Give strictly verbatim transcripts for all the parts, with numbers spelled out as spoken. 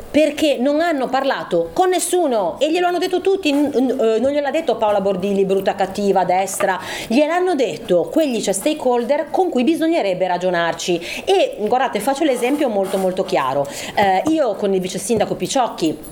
perché non hanno parlato con nessuno e glielo hanno detto tutti, non gliel'ha detto Paola Bordilli, brutta cattiva, destra, gliel'hanno detto quegli cioè, stakeholder con cui bisognerebbe ragionarci. E guardate, faccio l'esempio molto molto chiaro, eh, io con il vice sindaco Picciocchi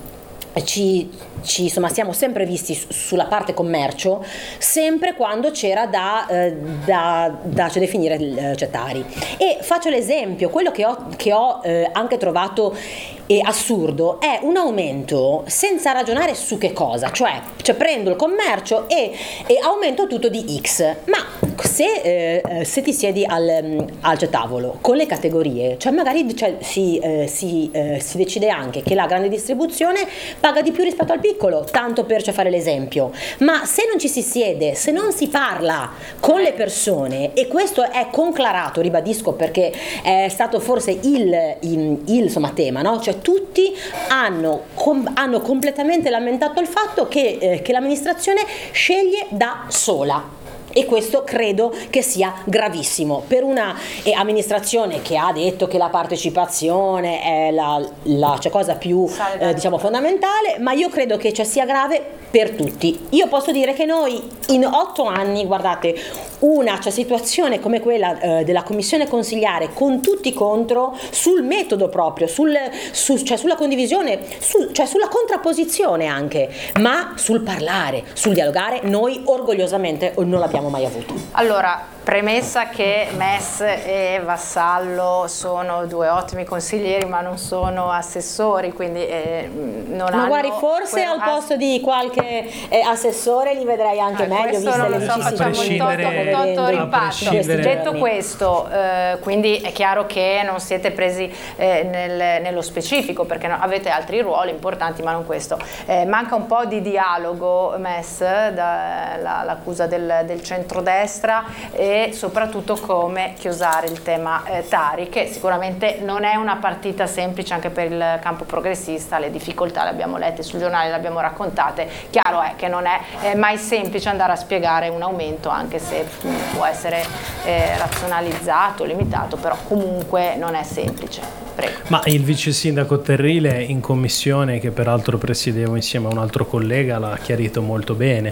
Ci, ci insomma siamo sempre visti su, sulla parte commercio, sempre quando c'era da, eh, da, da cioè, definire il cioè, Tari. E faccio l'esempio, quello che ho, che ho eh, anche trovato eh, assurdo è un aumento senza ragionare su che cosa, cioè, cioè prendo il commercio e, e aumento tutto di X, ma se, eh, se ti siedi al, al cioè, tavolo con le categorie, cioè magari cioè, si, eh, si, eh, si decide anche che la grande distribuzione paga di più rispetto al piccolo, tanto per cioè, fare l'esempio, ma se non ci si siede, se non si parla con le persone, e questo è conclarato, ribadisco, perché è stato forse il, il, il insomma, tema, no? Cioè tutti hanno, com, hanno completamente lamentato il fatto che, eh, che l'amministrazione sceglie da sola. E questo credo che sia gravissimo per una eh, amministrazione che ha detto che la partecipazione è la, la cioè, cosa più eh, diciamo fondamentale, ma io credo che cioè, sia grave per tutti. Io posso dire che noi in otto anni, guardate, una cioè, situazione come quella eh, della commissione consigliare con tutti contro, sul metodo proprio, sul, su, cioè, sulla condivisione, su, cioè sulla contrapposizione anche, ma sul parlare, sul dialogare, noi orgogliosamente non l'abbiamo mai avuto. Allora, premessa che Mess e Vassallo sono due ottimi consiglieri, ma non sono assessori, quindi eh, non ma hanno... guardi, forse al posto ass- di qualche eh, assessore li vedrei anche eh, meglio, viste le so, facciamo un totto rimpatto. Detto questo, eh, quindi è chiaro che non siete presi eh, nel, nello specifico, perché no, avete altri ruoli importanti, ma non questo. Eh, manca un po' di dialogo, Mess, da, la, l'accusa del, del centrodestra, e soprattutto come chiusare il tema eh, Tari, che sicuramente non è una partita semplice anche per il campo progressista, le difficoltà le abbiamo lette sul giornale, le abbiamo raccontate. Chiaro è che non è eh, mai semplice andare a spiegare un aumento, anche se mh, può essere eh, razionalizzato, limitato, però comunque non è semplice. Prego. Ma il vice sindaco Terrile in commissione, che peraltro presiedevo insieme a un altro collega, l'ha chiarito molto bene,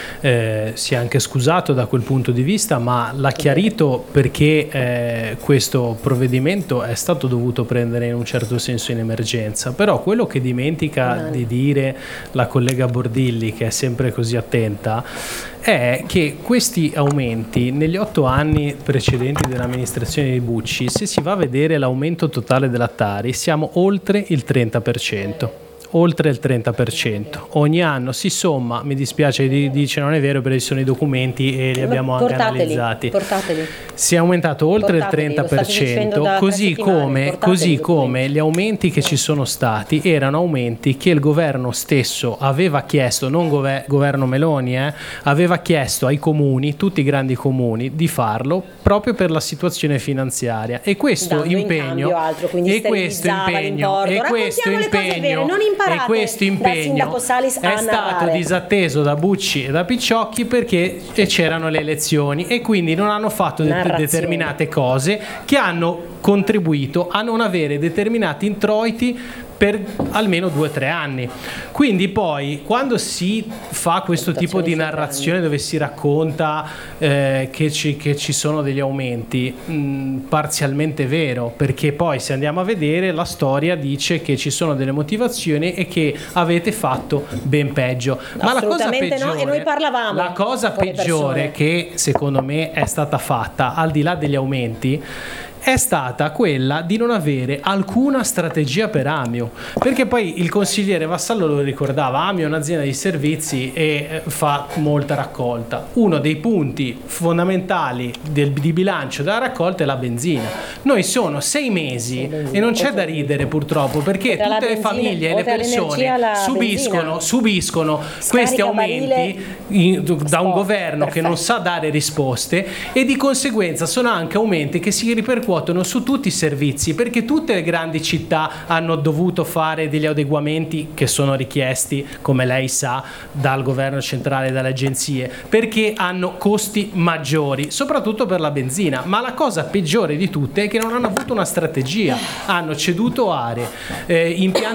eh, si è anche scusato da quel punto di vista, ma l'ha chiarito perché eh, questo provvedimento è stato dovuto prendere in un certo senso in emergenza. Però quello che dimentica di dire la collega Bordilli, che è sempre così attenta, è che questi aumenti negli otto anni precedenti dell'amministrazione di Bucci, se si va a vedere l'aumento totale della Tari, siamo oltre il trenta per cento. Oltre il trenta per cento ogni anno si somma. Mi dispiace di dice non è vero, perché ci sono i documenti e li abbiamo anche portateli, analizzati. Portateli. Si è aumentato oltre portateli, il trenta per cento, così come, così come gli aumenti che ci sono stati erano aumenti che il governo stesso aveva chiesto, non gover- governo Meloni, eh, aveva chiesto ai comuni, tutti i grandi comuni, di farlo proprio per la situazione finanziaria. E questo Dando impegno in altro, e questo impegno e questo impegno e questo impegno è stato disatteso da Bucci e da Picciocchi perché c'erano le elezioni e quindi non hanno fatto de- determinate cose che hanno contribuito a non avere determinati introiti per almeno due o tre anni. Quindi poi quando si fa questo tipo di narrazione dove si racconta eh, che, ci, che ci sono degli aumenti, mh, parzialmente vero, perché poi se andiamo a vedere la storia dice che ci sono delle motivazioni e che avete fatto ben peggio. Ma la cosa peggiore, no, e noi parlavamo la cosa peggiore che secondo me è stata fatta, al di là degli aumenti, è stata quella di non avere alcuna strategia per Amio, perché poi il consigliere Vassallo lo ricordava, Amio è un'azienda di servizi e fa molta raccolta. Uno dei punti fondamentali del, di bilancio della raccolta è la benzina. Noi sono sei mesi e non c'è da ridere purtroppo, perché tutte le famiglie e le persone subiscono, subiscono questi aumenti in, da un governo che non sa dare risposte, e di conseguenza sono anche aumenti che si ripercuotono su tutti i servizi, perché tutte le grandi città hanno dovuto fare degli adeguamenti che sono richiesti, come lei sa, dal governo centrale e dalle agenzie, perché hanno costi maggiori, soprattutto per la benzina. Ma la cosa peggiore di tutte è che non hanno avuto una strategia, hanno ceduto aree, eh, impianti